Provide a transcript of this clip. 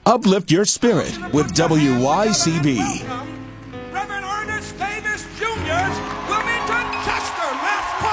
Uplift your spirit with WYCB. Reverend Ernest Davis Jr.